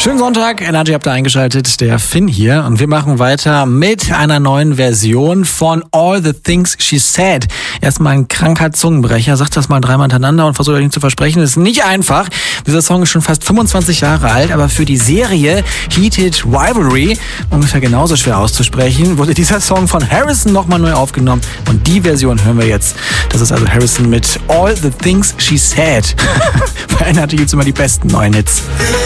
Schönen Sonntag, Energy habt ihr eingeschaltet, der Finn hier und wir machen weiter mit einer neuen Version von All the Things She Said. Erstmal ein kranker Zungenbrecher, sagt das mal dreimal hintereinander und versucht euch nicht zu versprechen, das ist nicht einfach. Dieser Song ist schon fast 25 Jahre alt, aber für die Serie Heated Rivalry, ungefähr genauso schwer auszusprechen, wurde dieser Song von Harrison nochmal neu aufgenommen und die Version hören wir jetzt. Das ist also Harrison mit All the Things She Said. Bei Energy gibt's immer die besten neuen Hits.